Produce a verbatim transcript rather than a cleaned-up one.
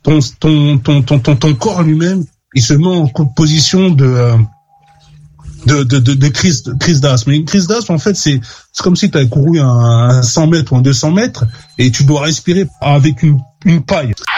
ton ton ton ton ton, ton corps lui-même, il se met en position de euh, de de de, de crise de crise d'asthme. Mais une crise d'asthme, en fait, c'est c'est comme si tu avais couru un, un cent mètres ou un deux cents mètres et tu dois respirer avec une une paille.